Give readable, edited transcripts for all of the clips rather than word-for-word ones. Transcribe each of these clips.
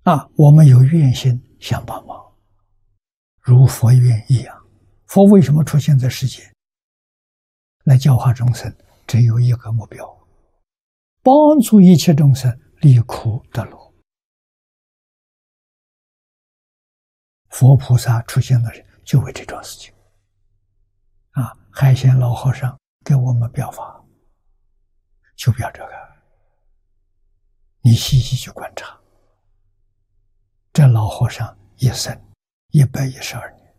我们有愿心想帮忙，如佛愿一样。佛为什么出现在世间？来教化众生，只有一个目标：帮助一切众生离苦得乐。佛菩萨出现的人就为这桩事情。海鲜老和尚给我们表法，就表这个。你细细去观察，这老和尚一生112年，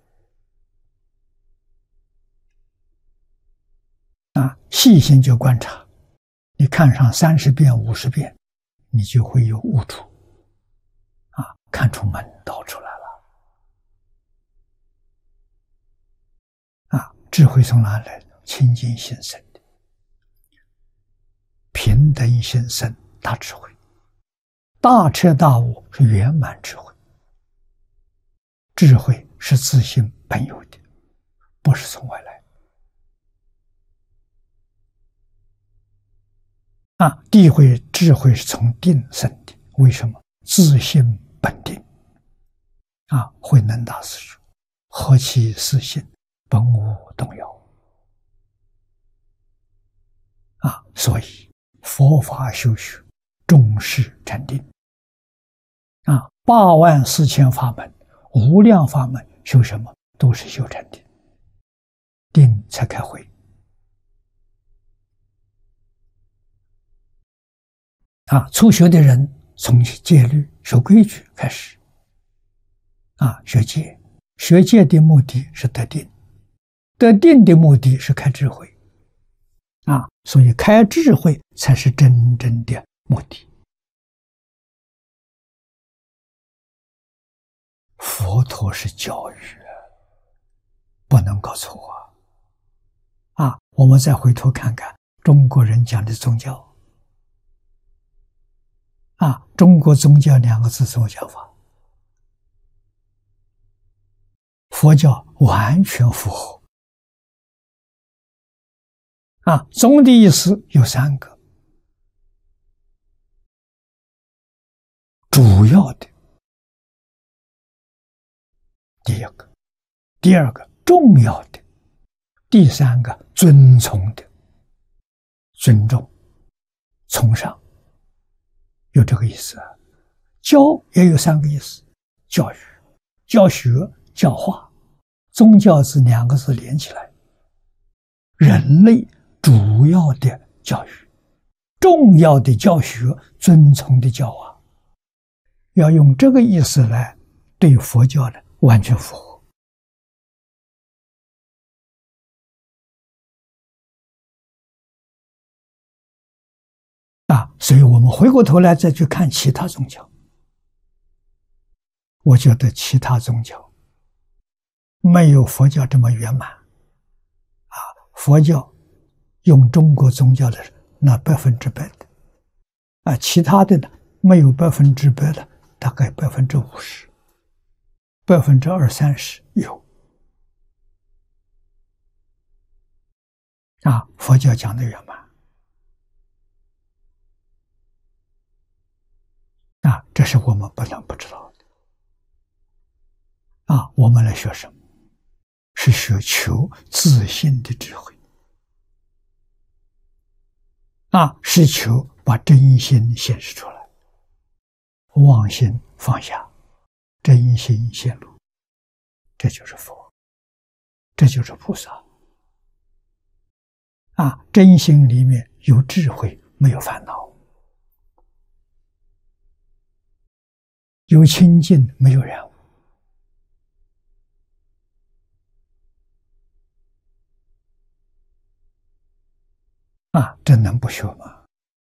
细心去观察，你看上30遍、50遍，你就会有悟出，看出门道出来了。智慧从哪来的？清净心生的，平等心生大智慧。大彻大悟是圆满智慧，智慧是自性本有的，不是从外来。智慧是从定生的，为什么？自性本定。慧能大师说：“何其自性，本无动摇。”所以佛法修学重视禅定。84000法门，无量法门，修什么？都是修禅定，定才开慧。初学的人从戒律、守规矩开始。学戒，学戒的目的是得定，得定的目的是开智慧。所以开智慧才是真正的目的。佛陀是教育，不能搞错我们再回头看看中国人讲的宗教。中国宗教2个字怎么讲法？佛教完全符合。宗的意思有3个，主要的，第1个，第2个重要的，第3个尊崇的，尊重、崇尚，有这个意思。教也有3个意思：教育、教学、教化。宗教字2个字连起来，人类主要的教育、重要的教学、尊崇的教化，要用这个意思来对佛教的完全符合。所以我们回过头来再去看其他宗教，我觉得其他宗教没有佛教这么圆满。佛教用中国宗教的那100%的，其他的呢没有100%的，大概50%、20-30%有。佛教讲的圆满。这是我们不能不知道的。我们来学什么？是学求自性的智慧。是求把真心显示出来，妄心放下，真心显露，这就是佛，这就是菩萨。真心里面有智慧，没有烦恼，有清净，没有染污。这能不学吗？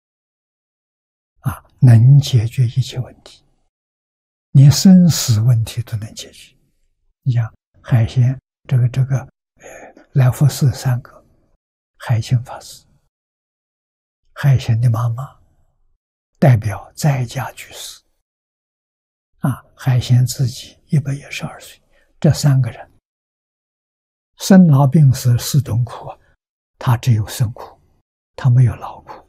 能解决一切问题，连生死问题都能解决。你像海鲜，来福寺3个，海清法师，海鲜的妈妈，代表在家居士。海鲜自己112岁，这3个人生老病死4种苦，他只有生苦，他没有劳苦。